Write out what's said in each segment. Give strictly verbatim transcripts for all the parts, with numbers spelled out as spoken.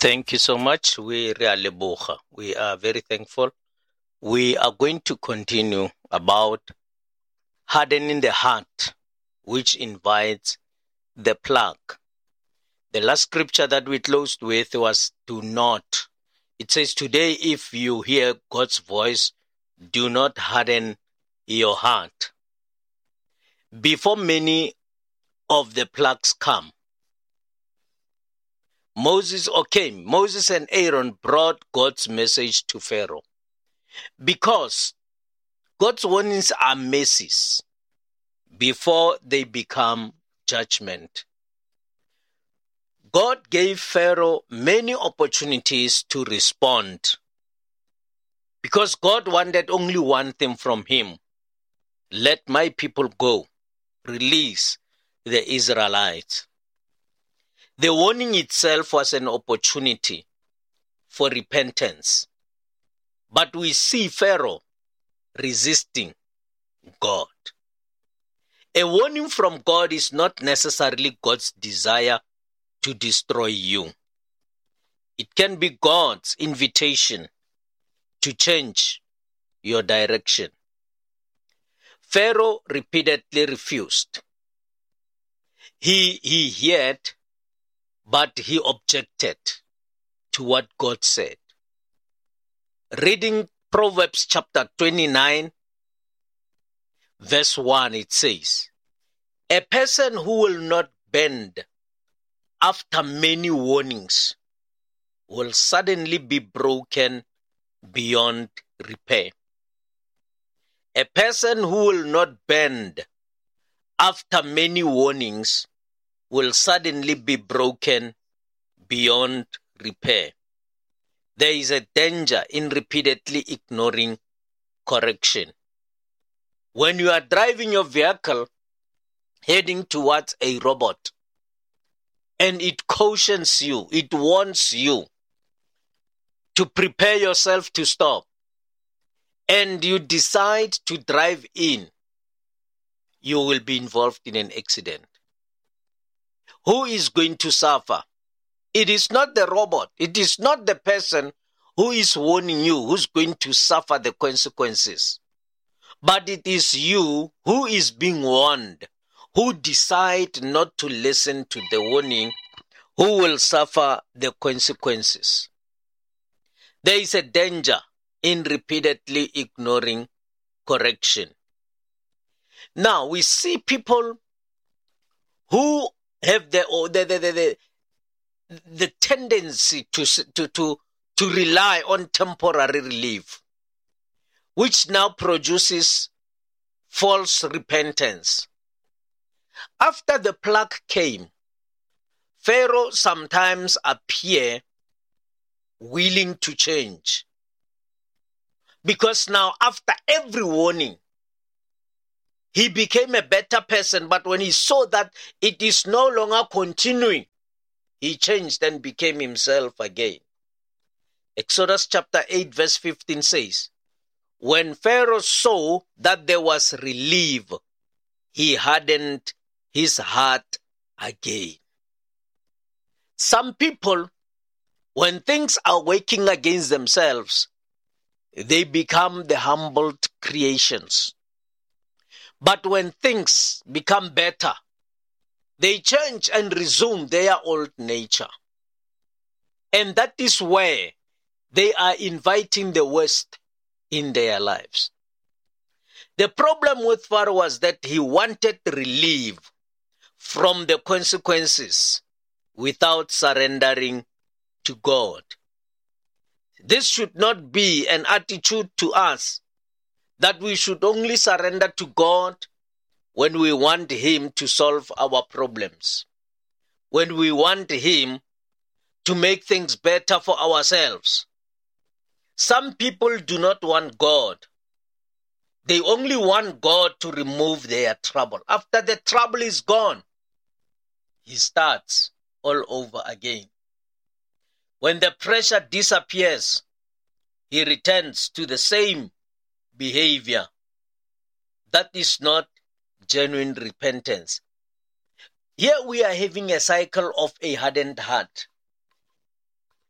Thank you so much. We really boha. We are very thankful. We are going to continue about hardening the heart, which invites the plague. The last scripture that we closed with was do not. It says, today, if you hear God's voice, do not harden your heart. Before many of the plagues come, Moses or came, Moses and Aaron brought God's message to Pharaoh. Because God's warnings are mercies before they become judgment. God gave Pharaoh many opportunities to respond because God wanted only one thing from him. Let my people go. Release the Israelites. The warning itself was an opportunity for repentance. But we see Pharaoh resisting God. A warning from God is not necessarily God's desire to destroy you. It can be God's invitation to change your direction. Pharaoh repeatedly refused. He, he heard, but he objected to what God said. Reading Proverbs chapter twenty-nine, verse one, it says, a person who will not bend after many warnings will suddenly be broken beyond repair. A person who will not bend after many warnings will suddenly be broken beyond repair. There is a danger in repeatedly ignoring correction. When you are driving your vehicle heading towards a robot and it cautions you, it warns you to prepare yourself to stop, and you decide to drive in, you will be involved in an accident. Who is going to suffer? It is not the robot. It is not the person who is warning you who's going to suffer the consequences. But it is you who is being warned, who decide not to listen to the warning, who will suffer the consequences. There is a danger in repeatedly ignoring correction. Now, we see people who have the, the, the, the, the, the tendency to, to, to, to rely on temporary relief, which now produces false repentance. After the plague came, Pharaoh sometimes appeared willing to change. Because now, after every warning, he became a better person, but when he saw that it is no longer continuing, he changed and became himself again. Exodus chapter eight verse fifteen says, when Pharaoh saw that there was relief, he hardened his heart again. Some people, when things are working against themselves, they become the humbled creations. But when things become better, they change and resume their old nature. And that is where they are inviting the worst in their lives. The problem with Pharaoh was that he wanted relief from the consequences without surrendering to God. This should not be an attitude to us, that we should only surrender to God when we want Him to solve our problems, when we want Him to make things better for ourselves. Some people do not want God. They only want God to remove their trouble. After the trouble is gone, He starts all over again. When the pressure disappears, He returns to the same behavior. That is not genuine repentance. Here we are having a cycle of a hardened heart.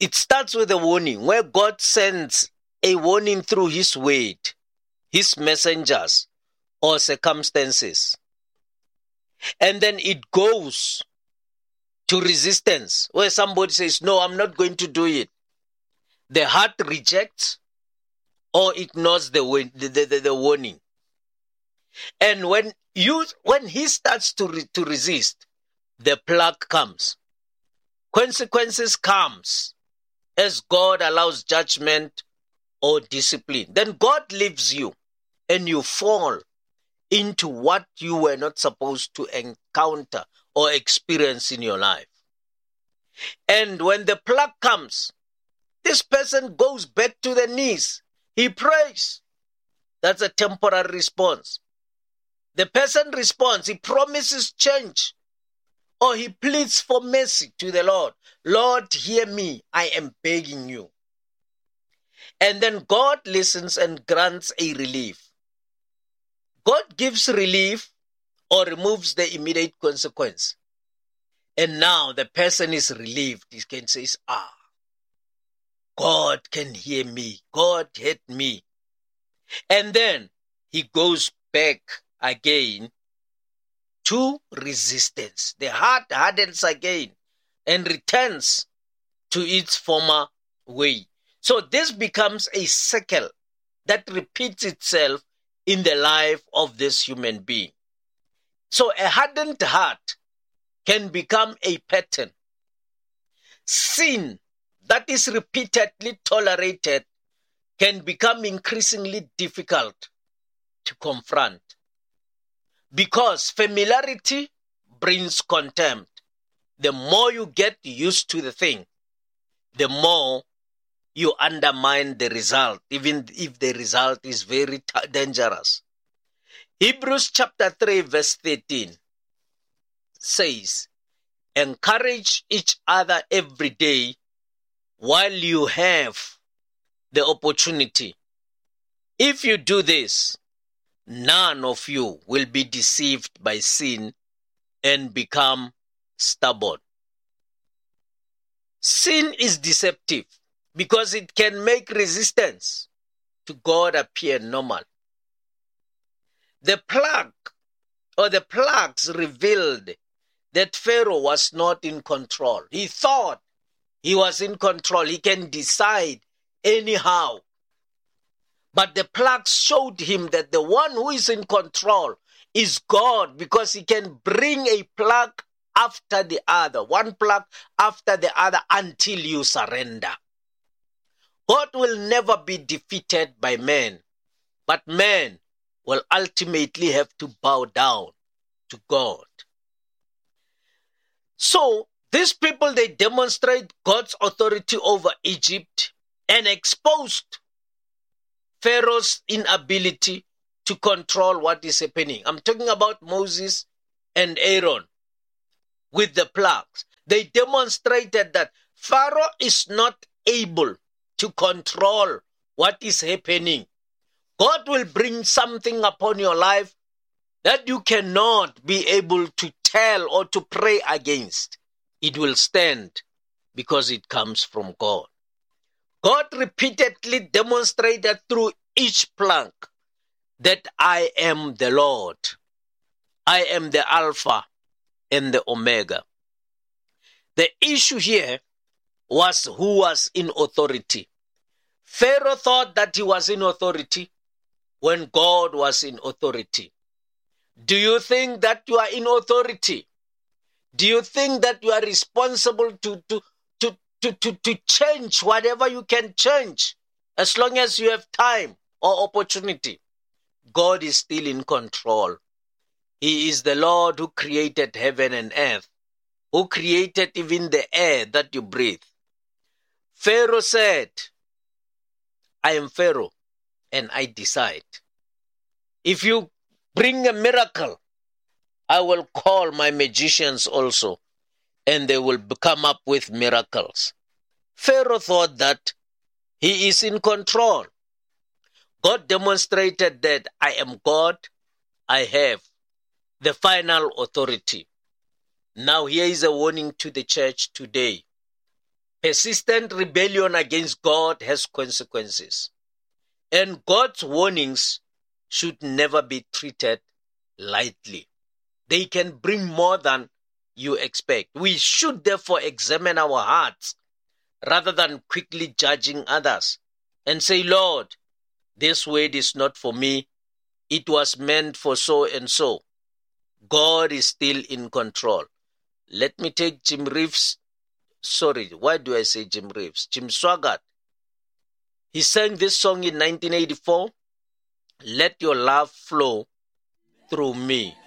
it starts with a warning where God sends a warning through his word, his messengers, or circumstances. And then it goes to resistance, where somebody says, no, I'm not going to do it. The heart rejects or ignores the, the, the, the warning. And when you when he starts to, re, to resist, the plague comes. Consequences comes as God allows judgment or discipline. Then God leaves you and you fall into what you were not supposed to encounter or experience in your life. And when the plague comes, this person goes back to the knees. He prays. That's a temporary response. The person responds. He promises change. Or he pleads for mercy to the Lord. Lord, hear me. I am begging you. And then God listens and grants a relief. God gives relief or removes the immediate consequence. And now the person is relieved. He can say, ah, God can hear me. God heard me. And then he goes back again to resistance. The heart hardens again and returns to its former way. So this becomes a cycle that repeats itself in the life of this human being. So a hardened heart can become a pattern. Sin that is repeatedly tolerated can become increasingly difficult to confront. Because familiarity brings contempt. The more you get used to the thing, the more you undermine the result, even if the result is very t- dangerous. Hebrews chapter three verse thirteen says, encourage each other every day while you have the opportunity. If you do this, none of you will be deceived by sin and become stubborn. Sin is deceptive because it can make resistance to God appear normal. The plague or the plagues revealed that Pharaoh was not in control. He thought he was in control. He can decide anyhow. But the plagues showed him that the one who is in control is God, because he can bring a plague after the other, one plague after the other, until you surrender. God will never be defeated by man, but man will ultimately have to bow down to God. So these people, they demonstrate God's authority over Egypt and exposed Pharaoh's inability to control what is happening. I'm talking about Moses and Aaron with the plagues. They demonstrated that Pharaoh is not able to control what is happening. God will bring something upon your life that you cannot be able to tell or to pray against. It will stand because it comes from God. God repeatedly demonstrated through each plague that I am the Lord. I am the Alpha and the Omega. The issue here was who was in authority. Pharaoh thought that he was in authority when God was in authority. Do you think that you are in authority? Do you think that you are responsible to, to, to, to, to, to change whatever you can change as long as you have time or opportunity? God is still in control. He is the Lord who created heaven and earth, who created even the air that you breathe. Pharaoh said, I am Pharaoh and I decide. If you bring a miracle, I will call my magicians also, and they will come up with miracles. Pharaoh thought that he is in control. God demonstrated that I am God, I have the final authority. Now here is a warning to the church today. Persistent rebellion against God has consequences. And God's warnings should never be treated lightly. They can bring more than you expect. We should therefore examine our hearts rather than quickly judging others and say, Lord, this word is not for me. It was meant for so and so. God is still in control. Let me take Jim Reeves. Sorry, why do I say Jim Reeves? Jim Swaggart. He sang this song in nineteen eighty-four. Let your love flow through me.